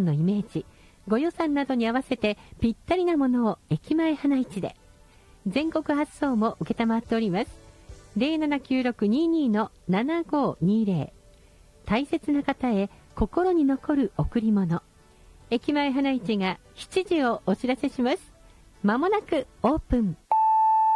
のイメージ、ご予算などに合わせてぴったりなものを駅前花市で。全国発送も受けたまっております。079622-7520。大切な方へ心に残る贈り物。駅前花市が7時をお知らせします。まもなくオープン。